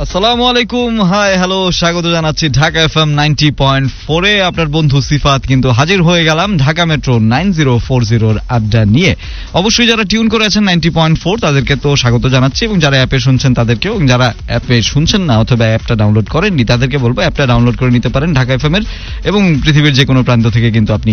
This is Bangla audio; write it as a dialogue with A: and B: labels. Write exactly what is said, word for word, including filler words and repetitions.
A: আসসালামু আলাইকুম, হাই হ্যালো, স্বাগত জানাচ্ছি Dhaka FM ninety point four এ। আপনার বন্ধু সিফাত কিন্তু হাজির হয়ে গেলাম Dhaka metro nine zero four জিরোর আড্ডা নিয়ে। অবশ্যই যারা টিউন করে আছেন নাইনটি পয়েন্ট ফোর তাদেরকে তো স্বাগত জানাচ্ছি, এবং যারা অ্যাপে শুনছেন তাদেরকেও, এবং যারা অ্যাপে শুনছেন না অথবা অ্যাপটা ডাউনলোড করেননি তাদেরকে বলবো অ্যাপটা ডাউনলোড করে নিতে পারেন ঢাকা এফএম এর, এবং পৃথিবীর যে কোনো প্রান্ত থেকে কিন্তু আপনি